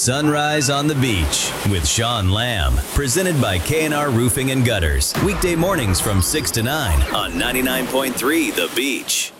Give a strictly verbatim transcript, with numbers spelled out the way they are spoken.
Sunrise on the Beach with Sean Lamb. Presented by K and R Roofing and Gutters. Weekday mornings from six to nine on ninety-nine point three The Beach.